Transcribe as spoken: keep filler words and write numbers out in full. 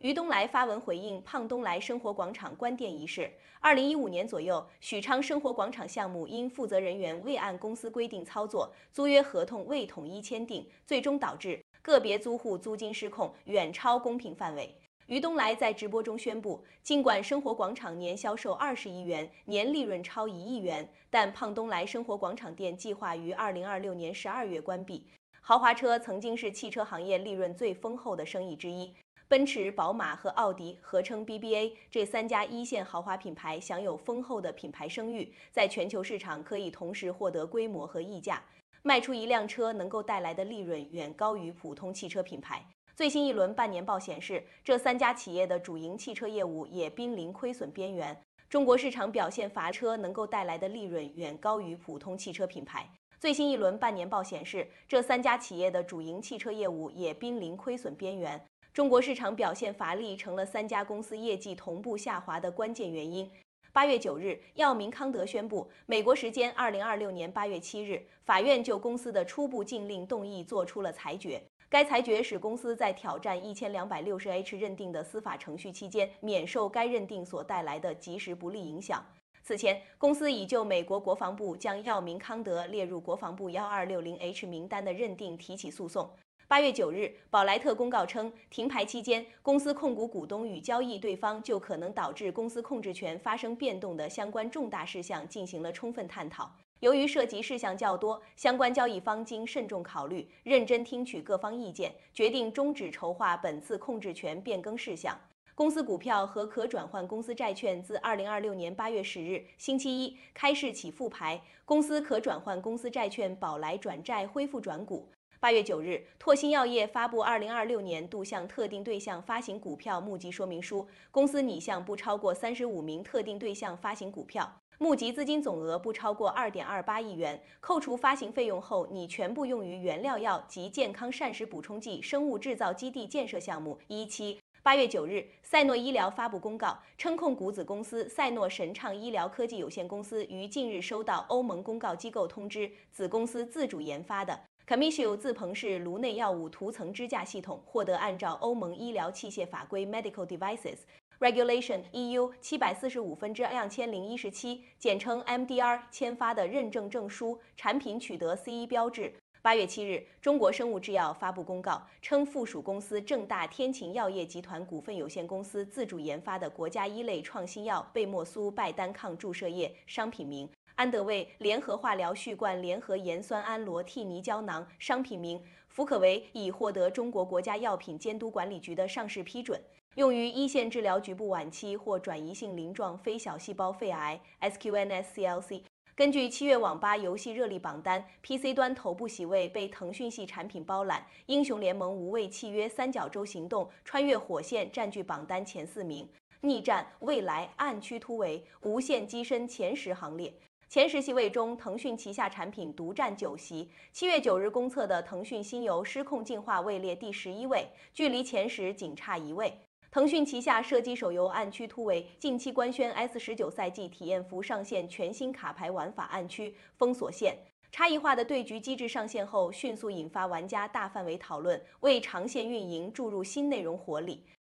于东来发文回应胖东来生活广场关店一事。二零一五年左右，许昌生活广场项目因负责人员未按公司规定操作，租约合同未统一签订，最终导致个别租户租金失控，远超公平范围。于东来在直播中宣布，尽管生活广场年销售二十亿元，年利润超一亿元，但胖东来生活广场店计划于二零二六年十二月关闭。豪华车曾经是汽车行业利润最丰厚的生意之一。奔驰、宝马和奥迪合称 B B A， 这三家一线豪华品牌享有丰厚的品牌声誉，在全球市场可以同时获得规模和溢价。卖出一辆车能够带来的利润远高于普通汽车品牌。最新一轮半年报显示，这三家企业的主营汽车业务也濒临亏损边缘。中国市场表现乏车能够带来的利润远高于普通汽车品牌。最新一轮半年报显示，这三家企业的主营汽车业务也濒临亏损边缘。中国市场表现乏力成了三家公司业绩同步下滑的关键原因。八月九日，药明康德宣布，美国时间二零二六年八月七日，法院就公司的初步禁令动议作出了裁决。该裁决使公司在挑战一千两百六十 H 认定的司法程序期间，免受该认定所带来的及时不利影响。此前，公司已就美国国防部将药明康德列入国防部一二六零 H 名单的认定提起诉讼。八月九日，宝莱特公告称，停牌期间，公司控股股东与交易对方就可能导致公司控制权发生变动的相关重大事项进行了充分探讨。由于涉及事项较多，相关交易方经慎重考虑，认真听取各方意见，决定终止筹划本次控制权变更事项。公司股票和可转换公司债券自二零二六年八月十日星期一开市起复牌，公司可转换公司债券宝来转债恢复转股。八月九日，拓新药业发布二零二六年度向特定对象发行股票募集说明书，公司拟向不超过三十五名特定对象发行股票，募集资金总额不超过二点二八亿元，扣除发行费用后，拟全部用于原料药及健康膳食补充剂生物制造基地建设项目一期。八月九日，赛诺医疗发布公告，称控股子公司赛诺神畅医疗科技有限公司于近日收到欧盟公告机构通知，子公司自主研发的Commissio 自鹏式颅内药物涂层支架系统获得按照欧盟医疗器械法规 Medical Devices Regulation E U 七百四十五分之两千零一十七，简称 M D R 签发的认证证书，产品取得 C E 标志。八月七日，中国生物制药发布公告，称附属公司正大天晴药业集团股份有限公司自主研发的国家一类创新药贝莫苏拜单抗注射液商品名。安德卫联合化疗续罐联合盐酸氨罗替尼胶囊商品名福可维已获得中国国家药品监督管理局的上市批准，用于一线治疗局部晚期或转移性鳞状非小细胞肺癌 S Q N S C L C。根据七月网吧游戏热力榜单 ，P C 端头部席位被腾讯系产品包揽，英雄联盟无畏契约三角洲行动穿越火线占据榜单前四名，逆战未来暗区突围无限跻身前十行列。前十席位中，腾讯旗下产品独占九席。七月九日公测的腾讯新游失控进化位列第十一位，距离前十仅差一位。腾讯旗下射击手游暗区突围近期官宣 S 十九 赛季体验服上线全新卡牌玩法暗区封锁线。差异化的对局机制上线后，迅速引发玩家大范围讨论，为长线运营注入新内容活力。